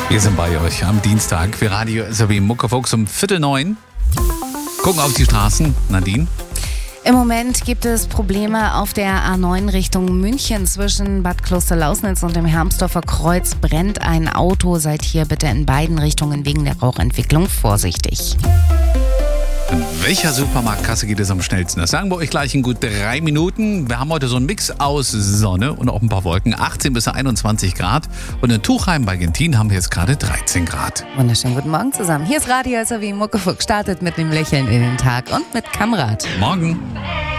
Wir sind bei euch am Dienstag für Radio SRW Muckefuchs um 8:45. Gucken auf die Straßen. Nadine? Im Moment gibt es Probleme auf der A9 Richtung München. Zwischen Bad Klosterlausnitz und dem Hermsdorfer Kreuz brennt ein Auto. Seid hier bitte in beiden Richtungen wegen der Rauchentwicklung vorsichtig. In welcher Supermarktkasse geht es am schnellsten? Das sagen wir euch gleich in gut 3 Minuten. Wir haben heute so einen Mix aus Sonne und auch ein paar Wolken. 18 bis 21 Grad. Und in Tuchheim bei Gentin haben wir jetzt gerade 13 Grad. Wunderschönen guten Morgen zusammen. Hier ist Radio SRW Muckefuchs. Startet mit einem Lächeln in den Tag und mit Kamrat. Morgen.